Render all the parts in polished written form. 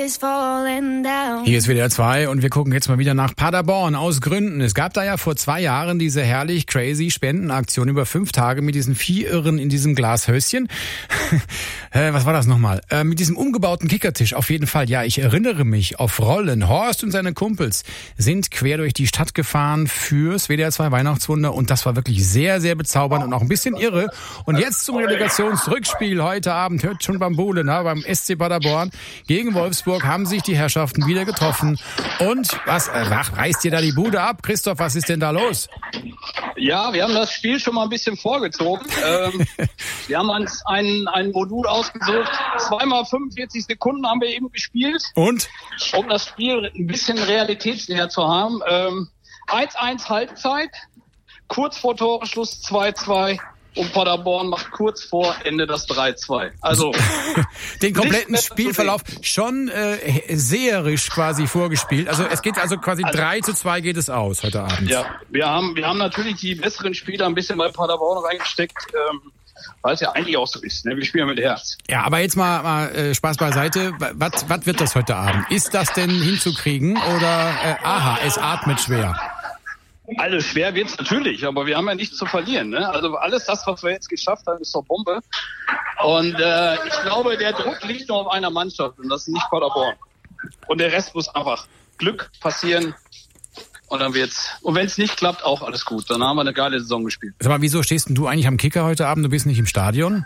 is falling down. Hier ist WDR 2 und wir gucken jetzt mal wieder nach Paderborn aus Gründen. Es gab da ja vor 2 Jahren diese herrlich crazy Spendenaktion über 5 Tage mit diesen Vierirren in diesem Glashöschen. Was war das nochmal? Mit diesem umgebauten Kickertisch auf jeden Fall. Ja, ich erinnere mich auf Rollen. Horst und seine Kumpels sind quer durch die Stadt gefahren fürs WDR 2 Weihnachtswunder und das war wirklich sehr, sehr bezaubernd und auch ein bisschen irre. Und jetzt zum Relegationsrückspiel heute Abend, hört schon Bambule, beim SC Paderborn gegen Wolfsburg haben sich die Herrschaften wieder getroffen. Und was reißt ihr da die Bude ab? Christoph, was ist denn da los? Ja, wir haben das Spiel schon mal ein bisschen vorgezogen. Wir haben uns ein Modul ausgesucht. 2x45 Sekunden haben wir eben gespielt. Und? Um das Spiel ein bisschen realitätsnäher zu haben. 1-1 Halbzeit, kurz vor Toreschluss 2-2 und Paderborn macht kurz vor Ende das 3-2. Also den kompletten Spielverlauf schon seherisch quasi vorgespielt. Also es geht also quasi 3-2 geht es aus heute Abend. Ja, wir haben natürlich die besseren Spieler ein bisschen bei Paderborn reingesteckt, weil es ja eigentlich auch so ist. Ne? Wir spielen mit Herz. Ja, aber jetzt mal Spaß beiseite. Was wird das heute Abend? Ist das denn hinzukriegen oder es atmet schwer? Alles schwer wird's natürlich, aber wir haben ja nichts zu verlieren. Ne? Also alles das, was wir jetzt geschafft haben, ist doch Bombe. Und ich glaube, der Druck liegt nur auf einer Mannschaft und das ist nicht Paderborn. Und der Rest muss einfach Glück passieren. Und dann wird's. Und wenn es nicht klappt, auch alles gut. Dann haben wir eine geile Saison gespielt. Sag mal, wieso stehst denn du eigentlich am Kicker heute Abend? Du bist nicht im Stadion?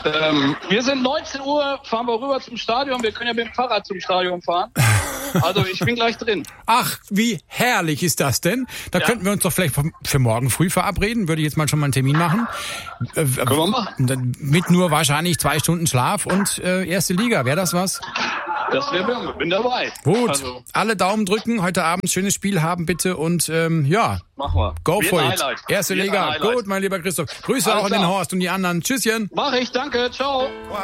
Wir sind 19 Uhr, fahren wir rüber zum Stadion. Wir können ja mit dem Fahrrad zum Stadion fahren. Also ich bin gleich drin. Ach, wie herrlich ist das denn? Da könnten wir uns doch vielleicht für morgen früh verabreden. Würde ich jetzt mal schon mal einen Termin machen. Können wir machen. Mit nur wahrscheinlich 2 Stunden Schlaf und erste Liga. Wäre das was? Das wäre, bin dabei. Gut, also, alle Daumen drücken. Heute Abend schönes Spiel haben bitte und machen wir. Go for it. Highlight. Erste Liga. Gut, mein lieber Christoph. Grüße alles auch an den klar. Horst und die anderen. Tschüsschen. Mach ich, danke, ciao.